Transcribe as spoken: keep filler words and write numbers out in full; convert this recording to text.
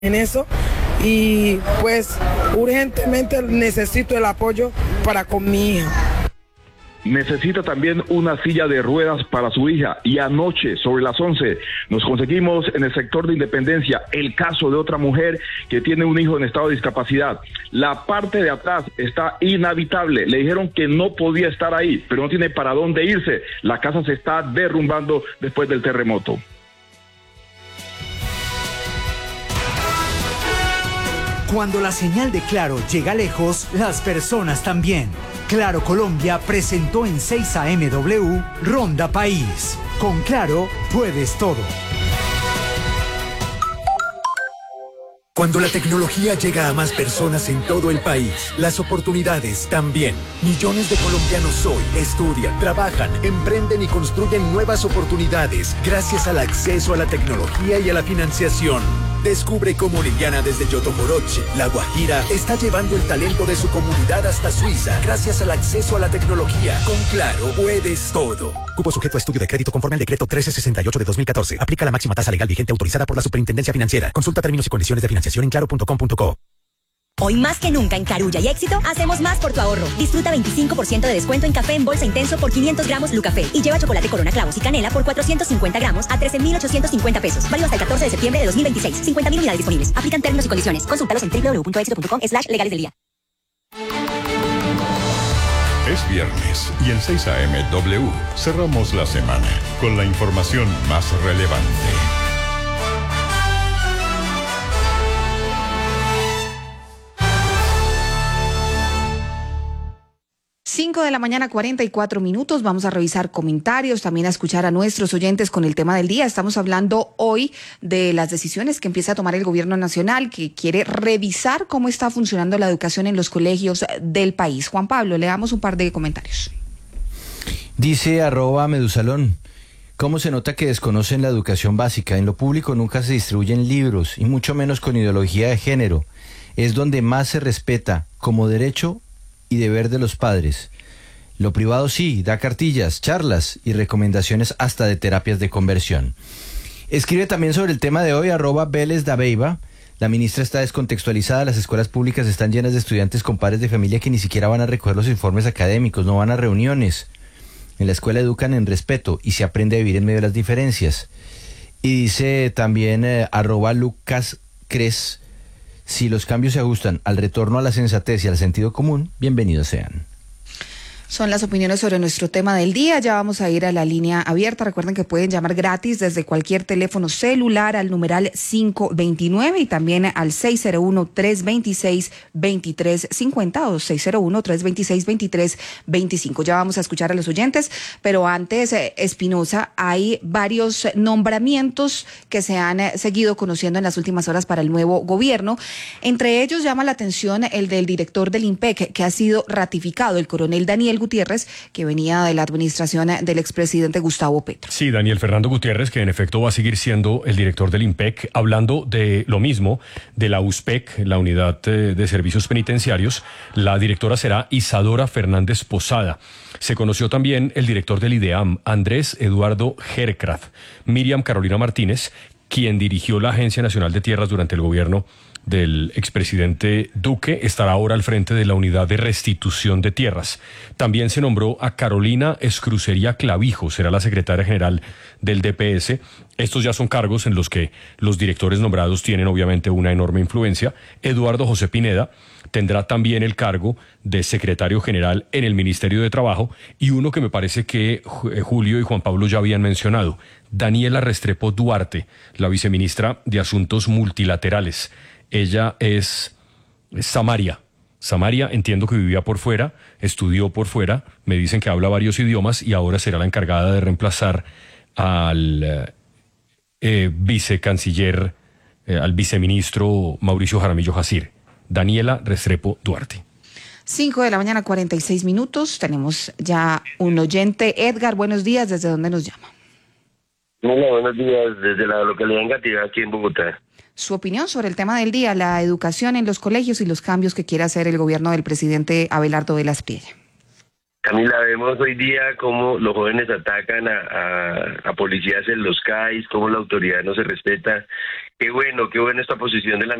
en eso y pues urgentemente necesito el apoyo para con mi hija. Necesita también una silla de ruedas para su hija y anoche sobre las once nos conseguimos en el sector de Independencia el caso de otra mujer que tiene un hijo en estado de discapacidad. La parte de atrás está inhabitable, le dijeron que no podía estar ahí, pero no tiene para dónde irse. La casa se está derrumbando después del terremoto. Cuando la señal de Claro llega lejos, las personas también. Claro Colombia presentó en seis A M W Ronda País. Con Claro puedes todo. Cuando la tecnología llega a más personas en todo el país, las oportunidades también. Millones de colombianos hoy estudian, trabajan, emprenden y construyen nuevas oportunidades gracias al acceso a la tecnología y a la financiación. Descubre cómo Liliana desde Yotomoroche, La Guajira, está llevando el talento de su comunidad hasta Suiza gracias al acceso a la tecnología. Con Claro puedes todo. Cupo sujeto a estudio de crédito conforme al decreto trece sesenta y ocho de dos mil catorce. Aplica la máxima tasa legal vigente autorizada por la Superintendencia Financiera. Consulta términos y condiciones de financiación en claro punto com punto co. Hoy más que nunca en Carulla y Éxito, hacemos más por tu ahorro. Disfruta veinticinco por ciento de descuento en café en bolsa intenso por quinientos gramos Lucafé. Y lleva chocolate Corona Clavos y Canela por cuatrocientos cincuenta gramos a trece mil ochocientos cincuenta pesos. Válido hasta el catorce de septiembre de dos mil veintiséis. cincuenta mil unidades disponibles. Aplican términos y condiciones. Consúltalos en doble u doble u doble u punto éxito punto com slash legales del día. Es viernes y en seis A M W cerramos la semana con la información más relevante. cinco de la mañana, cuarenta y cuatro minutos. Vamos a revisar comentarios, también a escuchar a nuestros oyentes con el tema del día. Estamos hablando hoy de las decisiones que empieza a tomar el gobierno nacional, que quiere revisar cómo está funcionando la educación en los colegios del país. Juan Pablo, le damos un par de comentarios. Dice arroba Medusalón, ¿cómo se nota que desconocen la educación básica? En lo público nunca se distribuyen libros, y mucho menos con ideología de género. Es donde más se respeta como derecho y deber de los padres. Lo privado sí, da cartillas, charlas y recomendaciones hasta de terapias de conversión. Escribe también sobre el tema de hoy, arroba Vélez Dabeiba. La ministra está descontextualizada, las escuelas públicas están llenas de estudiantes con padres de familia que ni siquiera van a recoger los informes académicos, no van a reuniones. En la escuela educan en respeto y se aprende a vivir en medio de las diferencias. Y dice también eh, arroba Lucas Cres, si los cambios se ajustan al retorno a la sensatez y al sentido común, bienvenidos sean. Son las opiniones sobre nuestro tema del día. Ya vamos a ir a la línea abierta. Recuerden que pueden llamar gratis desde cualquier teléfono celular al numeral cinco veintinueve y también al seis cero uno, tres dos seis, dos tres cinco cero o seis cero uno, tres dos seis, dos tres veinticinco. Ya vamos a escuchar a los oyentes, pero antes, eh, Espinosa, hay varios nombramientos que se han eh, seguido conociendo en las últimas horas para el nuevo gobierno. Entre ellos llama la atención el del director del IMPEC, que ha sido ratificado, el coronel Daniel Gutiérrez, que venía de la administración del expresidente Gustavo Petro. Sí, Daniel Fernando Gutiérrez, que en efecto va a seguir siendo el director del IMPEC, hablando de lo mismo, de la U S P E C, la Unidad de Servicios Penitenciarios. La directora será Isadora Fernández Posada. Se conoció también el director del IDEAM, Andrés Eduardo Herkrath. Miriam Carolina Martínez, quien dirigió la Agencia Nacional de Tierras durante el gobierno del expresidente Duque, estará ahora al frente de la Unidad de Restitución de Tierras. También se nombró a Carolina Escrucería Clavijo, será la secretaria general del D P S. Estos ya son cargos en los que los directores nombrados tienen obviamente una enorme influencia. Eduardo José Pineda tendrá también el cargo de secretario general en el Ministerio de Trabajo, y uno que me parece que Julio y Juan Pablo ya habían mencionado, Daniela Restrepo Duarte, la viceministra de Asuntos Multilaterales. Ella es Samaria. Samaria, entiendo que vivía por fuera, estudió por fuera, me dicen que habla varios idiomas y ahora será la encargada de reemplazar al eh, vicecanciller, eh, al viceministro Mauricio Jaramillo Jacir. Daniela Restrepo Duarte. cinco de la mañana, cuarenta y seis minutos. Tenemos ya un oyente. Edgar, buenos días. ¿Desde dónde nos llama? Hola, buenos días. Desde la localidad de Engativá, aquí en Bogotá. Su opinión sobre el tema del día, la educación en los colegios y los cambios que quiere hacer el gobierno del presidente Abelardo Velas Priella. Camila, vemos hoy día cómo los jóvenes atacan a, a, a policías en los C A I S, cómo la autoridad no se respeta. Qué bueno, qué bueno esta posición de la